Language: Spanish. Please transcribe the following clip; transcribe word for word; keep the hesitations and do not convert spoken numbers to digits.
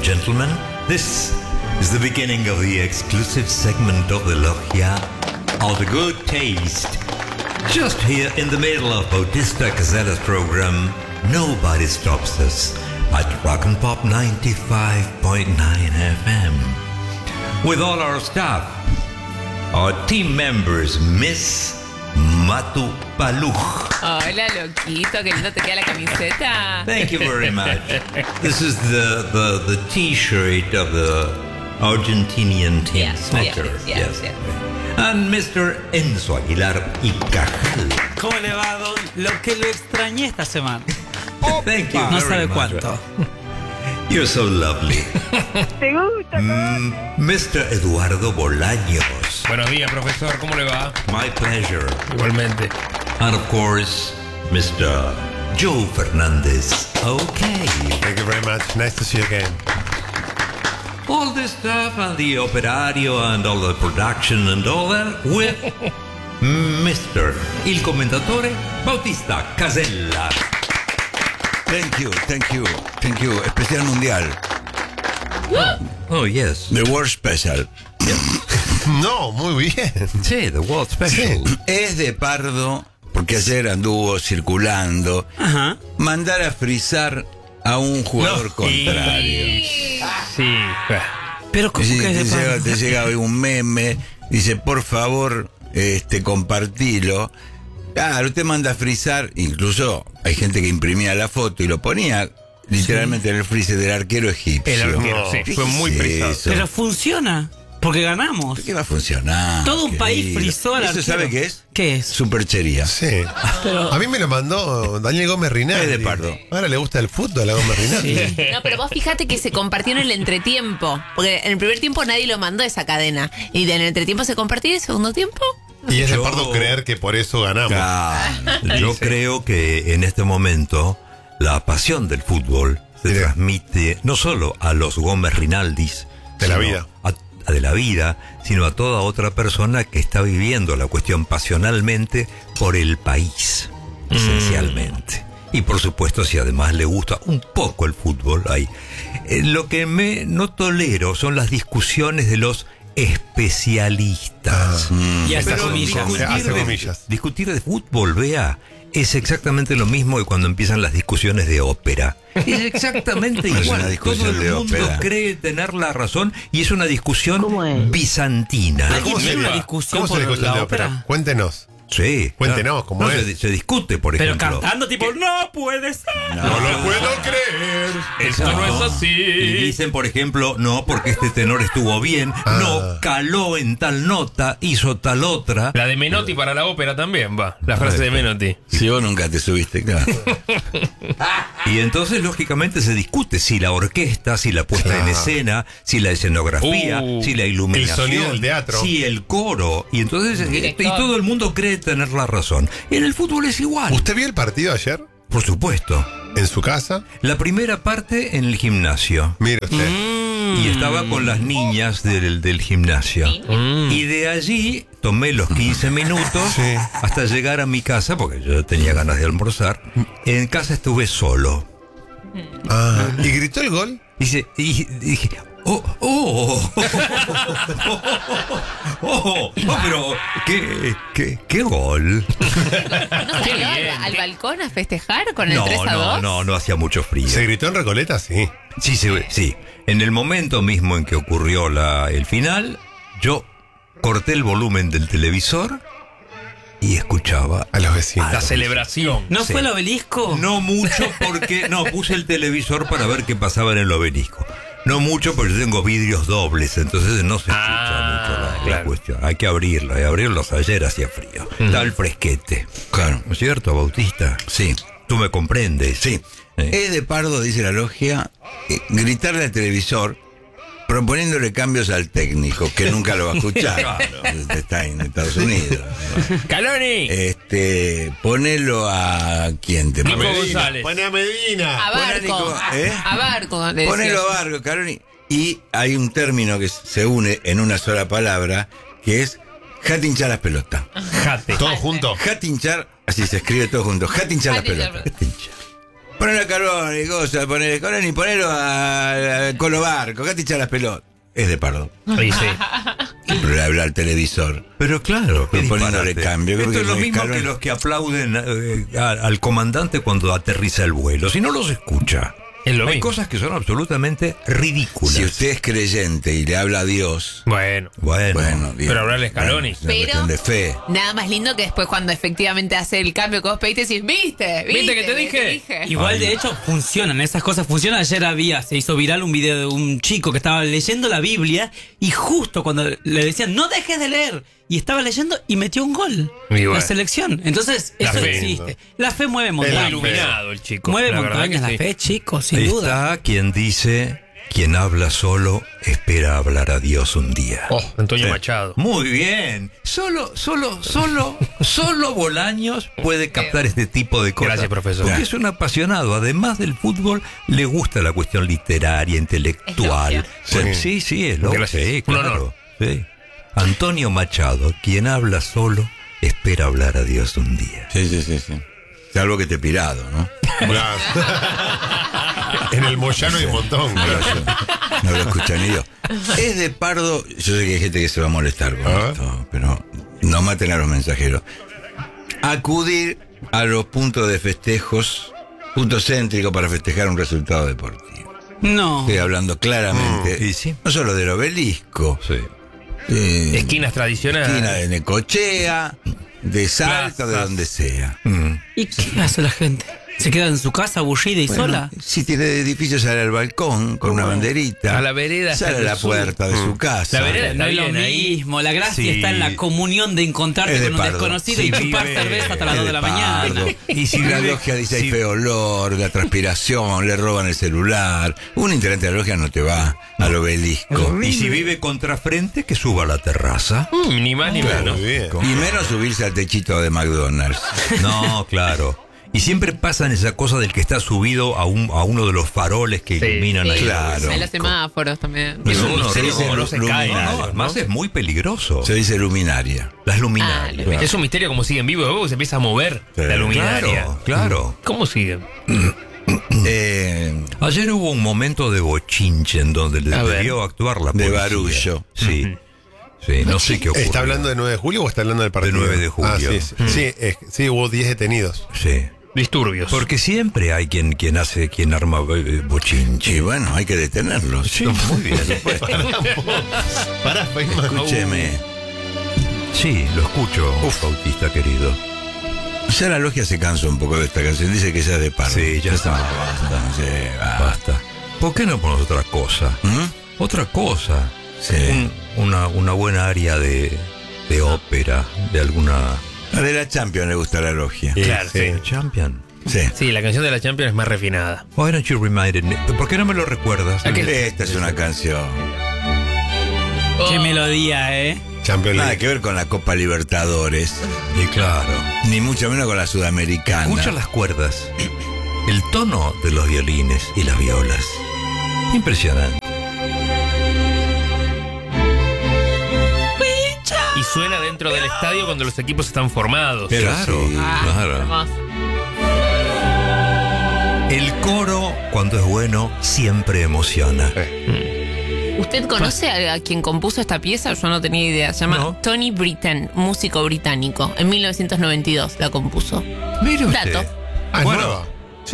and gentlemen, this is the beginning of the exclusive segment of the Logia of the Good Taste. Just here in the middle of Bautista Casella's program, Nobody Stops Us at Rock and Pop ninety-five point nine F M. With all our staff, our team members, Miss Matu Paluch. Hola, loquito, que lindo te queda la camiseta. Thank you very much. This is the, the, the T-shirt of the Argentinian team. Yes, soccer. yes, yes, yes. And Mister Enzo Aguilar y Cajal. ¿Cómo le va, don? Lo que lo extrañé esta semana. Thank you No very sabe much. cuánto. You're so lovely. ¿Te gusta? Mm, Mister Eduardo Bolaños. Buenos días, profesor, ¿cómo le va? My pleasure. Igualmente. And of course, Mister Joe Fernandez. Okay. Thank you very much. Nice to see you again. All this stuff and the operario and all the production and all that with Mister Il Commentatore Bautista Casella. Thank you, thank you, thank you. Especial mundial. Oh, yes. The World Special. No, muy bien. Sí, the World Special. Sí. Es de Pardo, porque ayer anduvo circulando, Ajá. mandar a frizar a un jugador No. contrario. Sí. Pero ¿cómo Dice, que es te, de llega, Pardo? te llega hoy un meme, dice, por favor, este, compartilo. Claro, usted manda a frizar, incluso hay gente que imprimía la foto y lo ponía literalmente en el freezer del arquero egipcio. El arquero, No. sí. ¿Qué Fue muy es frisado. eso? Pero funciona, porque ganamos. ¿Qué va a funcionar? Todo un querido? país frizó al ¿Eso arquero. sabe qué es? ¿Qué es? Superchería. Sí. A mí me lo mandó Daniel Gómez Rinaldi. Es de Pardo. Ahora le gusta el fútbol a Gómez Rinaldi. No, pero vos fíjate que se compartió en el entretiempo. Porque en el primer tiempo nadie lo mandó a esa cadena. Y en el entretiempo se compartió y en el segundo tiempo. Y es de Yo- Pardo creer que por eso ganamos. Claro. Yo creo que en este momento la pasión del fútbol se Sí. transmite no solo a los Gómez Rinaldis De la sino vida. a, a de la vida, sino a toda otra persona que está viviendo la cuestión pasionalmente por el país, esencialmente. Y por supuesto, si además le gusta un poco el fútbol, ahí. Eh, lo que me no tolero son las discusiones de los especialistas. Y hasta Pero comillas. discutir, Hace de, comillas. discutir de fútbol, vea, es exactamente lo mismo que cuando empiezan las discusiones de ópera. Es exactamente Es igual. una discusión Todo el de mundo ópera. cree tener la razón y es una discusión bizantina. Hay ¿Cómo que tener sería? una discusión ¿Cómo se por discute la de ópera. ópera? Cuéntenos. Sí. Cuéntenos cómo no, es. Se, se discute, por Pero ejemplo. cantando tipo, no puede ser. No lo puedo creer. Esto no es así. Y dicen, por ejemplo, no, porque este tenor estuvo bien, Ah. no, caló en tal nota, hizo tal otra. La de Menotti para la ópera también va. La frase de Menotti. Si vos nunca te subiste, claro. Y entonces, lógicamente, se discute si la orquesta, si la puesta en Claro. escena, si la escenografía, Uh, si la iluminación, el sonido del teatro. si el coro. Y entonces, eh, Director. y todo el mundo cree tener la razón. Y en el fútbol es igual. ¿Usted vio el partido ayer? Por supuesto. ¿En su casa? La primera parte en el gimnasio. Mire usted. Y estaba con las niñas del, del gimnasio. Y de allí tomé los quince minutos Sí. hasta llegar a mi casa, porque yo tenía ganas de almorzar. En casa estuve solo. Ah, ¿y gritó el gol? Dice, y dije, oh, oh, oh, oh, oh, pero qué, qué, qué gol. ¿No salió al, al balcón a festejar con el No, tres a no, dos? no, no hacía mucho frío. ¿Se gritó en Recoleta? Sí. Sí, sí, sí. En el momento mismo en que ocurrió la, el final, yo corté el volumen del televisor y escuchaba. A los vecinos. La celebración. ¿No Sí. fue el obelisco? No mucho porque... No, puse el televisor para ver qué pasaba en el obelisco. No mucho porque yo tengo vidrios dobles, entonces no se escucha Ah, mucho la, la claro. cuestión. Hay que abrirlo, hay que abrirlos. Ayer hacía frío. Estaba el fresquete. Claro. ¿No es cierto, Bautista? Sí. Tú me comprendes. Sí. Eh. Es de Pardo, dice la logia, eh, gritarle al televisor proponiéndole cambios al técnico, que nunca lo va a escuchar. Está en Estados Unidos. ¡Caloni! Este, ponelo a quién te Nico pone. González. Pone a Medina. A Pon a Barco. Nico, ¿eh? A Barco. le decía Ponelo yo. a Vargas, Caroni. Y hay un término que se une en una sola palabra, que es jatinchar las pelotas. Jate. Todos juntos. Jatinchar, así se escribe todo junto, jatinchar las Jatinchar. pelotas. Ponelo a Caroni, cosa, ponelo a Caroni, ponelo a, a el Colo Barco, acá te echa las pelotas. Es de Pardo. Sí, sí. Siempre le habla al televisor. Pero claro, qué Proponiéndole disparate. cambio. Creo Esto que es lo no mismo escaló- que los que aplauden eh, a- al comandante cuando aterriza el vuelo. Si no los escucha. Es lo Hay mismo. cosas que son absolutamente ridículas. Si usted es creyente y le habla a Dios, Bueno. Bueno, bueno, bien. Pero hablarle a Scaloni. Bueno, es una Pero- cuestión de fe. Nada más lindo que después cuando efectivamente hace el cambio que vos pediste decís, ¿viste? ¿Viste, ¿Viste que te dije? Igual de hecho funcionan, esas cosas funcionan. Ayer había, se hizo viral un video de un chico que estaba leyendo la Biblia y justo cuando le decían no dejes de leer y estaba leyendo y metió un gol. Y bueno. La selección. Entonces, La eso fe. existe. La fe mueve Muy montañas. iluminado el chico. Mueve la verdad montañas que la sí. fe, chicos, sin Ahí duda. está quien dice, quien habla solo espera hablar a Dios un día. Oh, Antonio Sí. Machado. Muy bien. Solo, solo, solo, solo Bolaños puede captar este tipo de cosas. Gracias, profesor. Porque es un apasionado. Además del fútbol, le gusta la cuestión literaria, intelectual. Es logia. Pues, sí, sí, es lo Gracias. sí, Un claro. honor. Sí. Antonio Machado, quien habla solo, espera hablar a Dios un día. Sí, sí, sí, sí. Salvo que te pirado, ¿no? Claro. En el Moyano hay un montón. No lo, no lo escucha ni Dios. Es de Pardo, yo sé que hay gente que se va a molestar con Ah. esto, pero no maten a los mensajeros. Acudir a los puntos de festejos, puntos céntricos para festejar un resultado deportivo. No. Estoy hablando claramente, Mm, y sí. no solo del obelisco, Sí. eh, Esquinas tradicionales. esquina de Necochea, de Salta, de Plazas. donde sea. Mm. ¿Y qué hace la gente? ¿Se queda en su casa aburrida y Bueno, sola? si tiene edificio, sale al balcón con una banderita. A la vereda, Sale a al la sur. puerta de su casa. La vereda No está es lo bien ahí. mismo. La gracia Sí. está en la comunión de encontrarte Es de con un Pardo. desconocido Sí, y chupar vive- cerveza hasta las Es dos de la Pardo. mañana. Y si la vive- logia dice hay si- feo olor, la transpiración, le roban el celular. Un integrante de la logia no te va al obelisco. Y si vive contrafrente, que suba a la terraza. Mm, ni más ni menos. Muy bien. Y menos subirse al techito de McDonald's. No, claro. Y siempre pasan esa cosa del que está subido a, un, a uno de los faroles que Sí. iluminan ahí. Claro. Hay los semáforos también. Es un No, no, misterio no, como no, no se no, cae. no, No, ¿no? además es muy peligroso. Se dice luminaria. Las Ah, luminarias. lo- Es un misterio como sigue en vivo. Luego se empieza a mover Sí. la luminaria. Claro, claro. ¿Cómo sigue? Eh, Ayer hubo un momento de bochinche en donde le A ver. debió actuar la De policía. barullo. Sí. Sí, no sé qué ocurrió. ¿Está hablando de nueve de julio o está hablando del partido? nueve de julio. Ah, sí, sí. Sí, es- sí, hubo diez detenidos. Sí. Disturbios. Porque siempre hay quien, quien hace, quien arma eh, bochinche. y bueno, hay que detenerlos. Sí, muy bien. Pará, Feynman. Escúcheme. Sí, lo escucho, Bautista querido. Ya la logia se cansó un poco de esta canción. Dice que ya es de Pardo. Sí, ya está. Basta. Sí, va. Basta. ¿Por qué no pones otra cosa? ¿Mm? Otra cosa. Sí. Un- una, una buena área de, de ópera, de alguna... A de la Champions le gusta la logia. Claro, sí. Champion. Sí. Sí, la canción de la Champions es más refinada. Why don't you remind me? ¿Por qué no me lo recuerdas? Esta es una canción. Qué melodía, ¿eh? Champions Nada League. que ver con la Copa Libertadores, Y claro. ni mucho menos con la Sudamericana. Escucha las cuerdas, el tono de los violines y las violas. Impresionante. Y suena dentro del estadio cuando los equipos están formados. Pero Claro, sí. Ah, claro. hermoso. El coro, cuando es bueno, siempre emociona. ¿Usted conoce a, a quien compuso esta pieza? Yo no tenía idea. Se llama No. Tony Britten, músico británico. En mil novecientos noventa y dos la compuso. Mire usted. Dato. Ah, es Bueno, nueva.